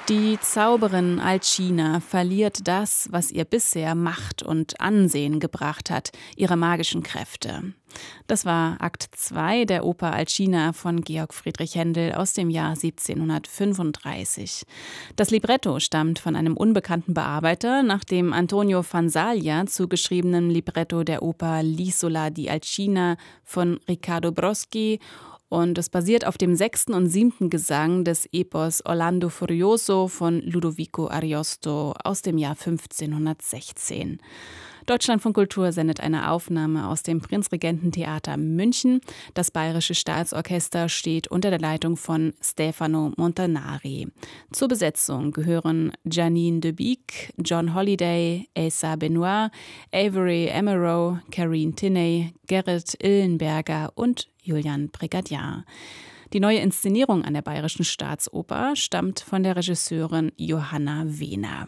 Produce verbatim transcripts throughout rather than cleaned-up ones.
Die Zauberin Alcina verliert das, was ihr bisher Macht und Ansehen gebracht hat, ihre magischen Kräfte. Das war Akt zwei der Oper Alcina von Georg Friedrich Händel aus dem Jahr siebzehnhundertfünfunddreißig. Das Libretto stammt von einem unbekannten Bearbeiter nach dem Antonio Fansalia zugeschriebenen Libretto der Oper L'Isola di Alcina von Riccardo Broschi. Und es basiert auf dem sechsten und siebten Gesang des Epos Orlando Furioso von Ludovico Ariosto aus dem Jahr fünfzehnhundertsechzehn. Deutschlandfunk Kultur sendet eine Aufnahme aus dem Prinzregententheater München. Das Bayerische Staatsorchester steht unter der Leitung von Stefano Montanari. Zur Besetzung gehören Janine de Beek, John Holliday, Asa Benoit, Avery Emerow, Karine Tinney, Gerrit Illenberger und Julian Brigadier. Die neue Inszenierung an der Bayerischen Staatsoper stammt von der Regisseurin Johanna Wehner.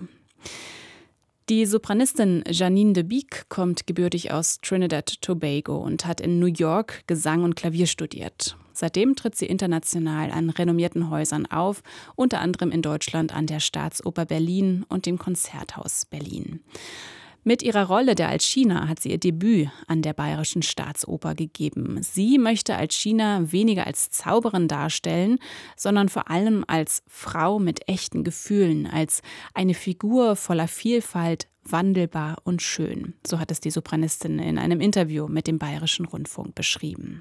Die Sopranistin Janine de Beek kommt gebürtig aus Trinidad Tobago und hat in New York Gesang und Klavier studiert. Seitdem tritt sie international an renommierten Häusern auf, unter anderem in Deutschland an der Staatsoper Berlin und dem Konzerthaus Berlin. Mit ihrer Rolle der Alcina hat sie ihr Debüt an der Bayerischen Staatsoper gegeben. Sie möchte Alcina weniger als Zauberin darstellen, sondern vor allem als Frau mit echten Gefühlen, als eine Figur voller Vielfalt, wandelbar und schön. So hat es die Sopranistin in einem Interview mit dem Bayerischen Rundfunk beschrieben.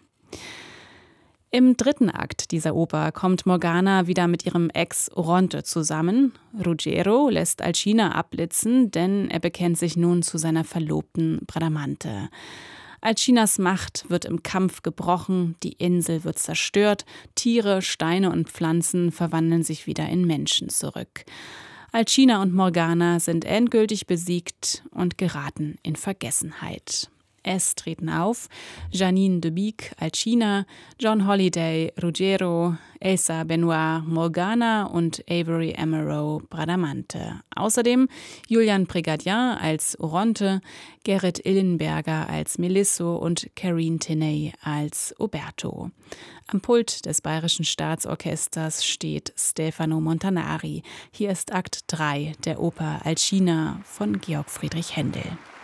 Im dritten Akt dieser Oper kommt Morgana wieder mit ihrem Ex Oronte zusammen. Ruggiero lässt Alcina abblitzen, denn er bekennt sich nun zu seiner Verlobten Bradamante. Alcinas Macht wird im Kampf gebrochen, die Insel wird zerstört, Tiere, Steine und Pflanzen verwandeln sich wieder in Menschen zurück. Alcina und Morgana sind endgültig besiegt und geraten in Vergessenheit. Es treten auf Janine de Beek, Alcina, John Holliday, Ruggiero, Asa Benoit, Morgana und Avery Emerow, Bradamante. Außerdem Julian Brigadier als Oronte, Gerrit Illenberger als Melisso und Karine Tinney als Oberto. Am Pult des Bayerischen Staatsorchesters steht Stefano Montanari. Hier ist Akt drei der Oper Alcina von Georg Friedrich Händel.